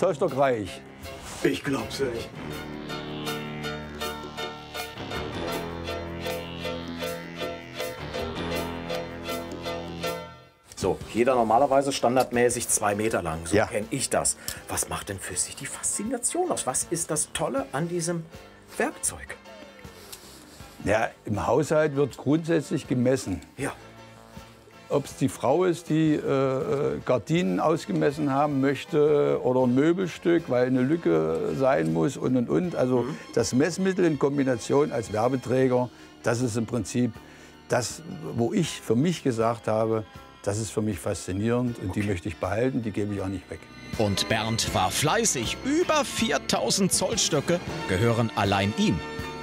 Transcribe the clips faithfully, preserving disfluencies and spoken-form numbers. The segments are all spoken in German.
zollstockreich. Ich glaub's nicht. So, jeder normalerweise standardmäßig zwei Meter lang. So Ja. kenne ich das. Was macht denn für sich die Faszination aus? Was ist das Tolle an diesem Werkzeug? Ja, im Haushalt wird grundsätzlich gemessen. Ja. Ob es die Frau ist, die äh, Gardinen ausgemessen haben möchte oder ein Möbelstück, weil eine Lücke sein muss und und und. Also mhm. das Messmittel in Kombination als Werbeträger, das ist im Prinzip das, wo ich für mich gesagt habe, das ist für mich faszinierend und okay. die möchte ich behalten, die gebe ich auch nicht weg. Und Bernd war fleißig. Über viertausend Zollstöcke gehören allein ihm.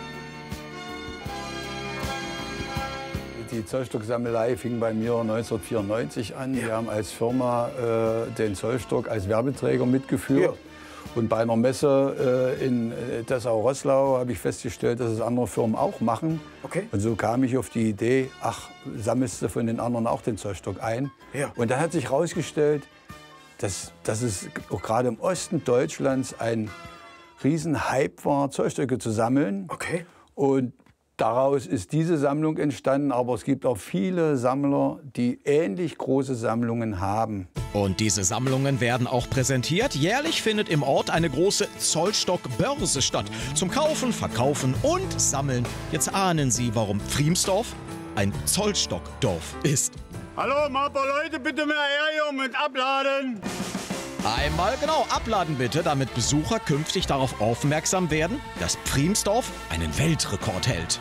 Die Zollstocksammelei fing bei mir neunzehnhundertvierundneunzig an. Wir haben als Firma äh, den Zollstock als Werbeträger mitgeführt. Ja. Und bei einer Messe äh, in Dessau-Roßlau habe ich festgestellt, dass es andere Firmen auch machen. Okay. Und so kam ich auf die Idee, ach, sammelst du von den anderen auch den Zollstock ein? Ja. Und dann hat sich herausgestellt, dass, dass es auch gerade im Osten Deutschlands ein Riesenhype war, Zollstöcke zu sammeln. Okay. Und daraus ist diese Sammlung entstanden, aber es gibt auch viele Sammler, die ähnlich große Sammlungen haben. Und diese Sammlungen werden auch präsentiert. Jährlich findet im Ort eine große Zollstock-Börse statt. Zum Kaufen, Verkaufen und Sammeln. Jetzt ahnen Sie, warum Pfriemsdorf ein Zollstockdorf ist. Hallo, mal ein paar Leute bitte mehr her hier mit abladen. Einmal genau abladen bitte, damit Besucher künftig darauf aufmerksam werden, dass Pfriemsdorf einen Weltrekord hält.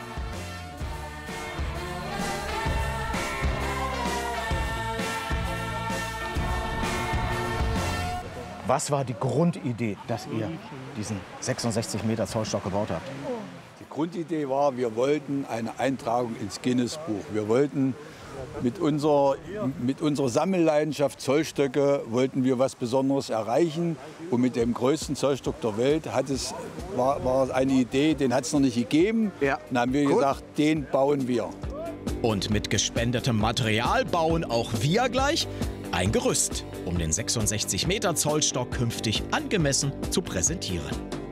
Was war die Grundidee, dass ihr diesen sechsundsechzig Meter Zollstock gebaut habt? Die Grundidee war, wir wollten eine Eintragung ins Guinness-Buch. Wir wollten mit unserer, mit unserer Sammelleidenschaft Zollstöcke wollten wir was Besonderes erreichen. Und mit dem größten Zollstock der Welt hat es, war, war eine Idee, den hat es noch nicht gegeben. Ja. Dann haben wir Gut. gesagt, den bauen wir. Und mit gespendetem Material bauen auch wir gleich ein Gerüst, um den sechsundsechzig Meter Zollstock künftig angemessen zu präsentieren.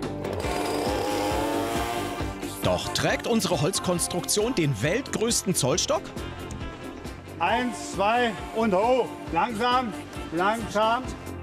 Doch trägt unsere Holzkonstruktion den weltgrößten Zollstock? Eins, zwei und hoch. Langsam, langsam.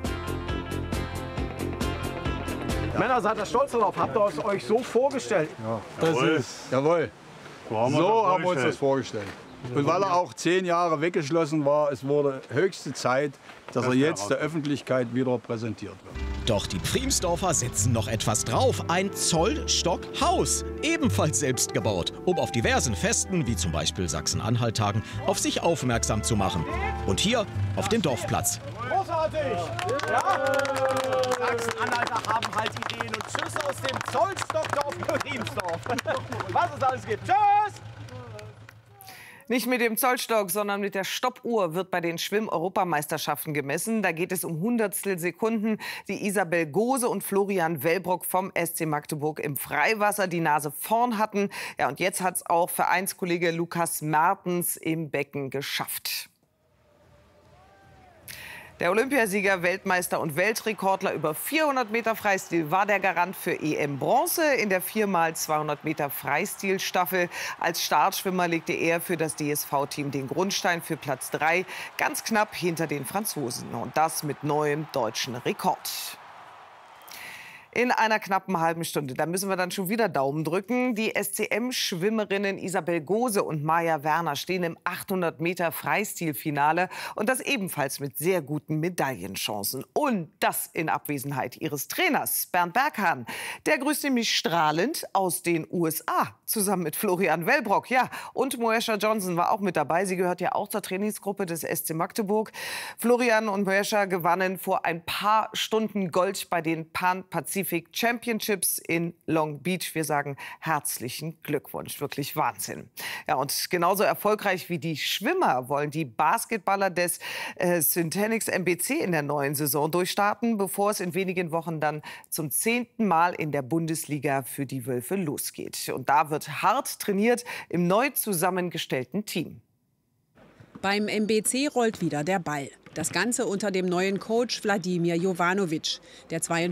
Männer, seid ihr stolz darauf? Habt ihr es euch so vorgestellt? Ja, das Jawohl. ist, jawohl. So haben wir So das haben wir uns das vorgestellt. vorgestellt. Und weil er auch zehn Jahre weggeschlossen war, es wurde höchste Zeit, dass er jetzt der Öffentlichkeit wieder präsentiert wird. Doch die Pfriemsdorfer setzen noch etwas drauf. Ein Zollstockhaus, ebenfalls selbst gebaut, um auf diversen Festen, wie zum Beispiel Sachsen-Anhalt-Tagen, auf sich aufmerksam zu machen. Und hier auf dem Dorfplatz. Großartig! Ja? Sachsen-Anhalter haben halt Ideen und Tschüss aus dem Zollstockdorf Pfriemsdorf. Was es alles gibt. Tschüss! Nicht mit dem Zollstock, sondern mit der Stoppuhr wird bei den Schwimm-Europameisterschaften gemessen. Da geht es um Hundertstel Sekunden. Die Isabel Gose und Florian Wellbrock vom S C Magdeburg im Freiwasser die Nase vorn hatten. Ja, und jetzt hat es auch Vereinskollege Lukas Mertens im Becken geschafft. Der Olympiasieger, Weltmeister und Weltrekordler über vierhundert Meter Freistil war der Garant für E M-Bronze in der vier mal zweihundert Meter Freistilstaffel. Als Startschwimmer legte er für das D S V-Team den Grundstein für Platz drei, ganz knapp hinter den Franzosen. Und das mit neuem deutschen Rekord. In einer knappen halben Stunde. Da müssen wir dann schon wieder Daumen drücken. Die S C M-Schwimmerinnen Isabel Gose und Maja Werner stehen im achthundert Meter Freistilfinale. Und das ebenfalls mit sehr guten Medaillenchancen. Und das in Abwesenheit ihres Trainers Bernd Berghahn. Der grüßt nämlich strahlend aus den U S A. Zusammen mit Florian Wellbrock. Ja, und Moesha Johnson war auch mit dabei. Sie gehört ja auch zur Trainingsgruppe des S C Magdeburg. Florian und Moesha gewannen vor ein paar Stunden Gold bei den Pan-Pazifik Championships in Long Beach. Wir sagen herzlichen Glückwunsch. Wirklich Wahnsinn. Ja, und genauso erfolgreich wie die Schwimmer wollen die Basketballer des äh, Syntanix M B C in der neuen Saison durchstarten, bevor es in wenigen Wochen dann zum zehnten Mal in der Bundesliga für die Wölfe losgeht. Und da wird hart trainiert im neu zusammengestellten Team. Beim M B C rollt wieder der Ball. Das Ganze unter dem neuen Coach Wladimir Jovanovic. Der